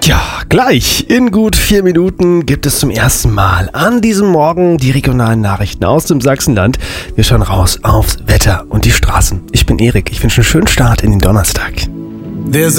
Ja, gleich in gut 4 Minuten gibt es zum ersten Mal an diesem Morgen die regionalen Nachrichten aus dem Sachsenland. Wir schauen raus aufs Wetter und die Straßen. Ich bin Erik, ich wünsche einen schönen Start in den Donnerstag.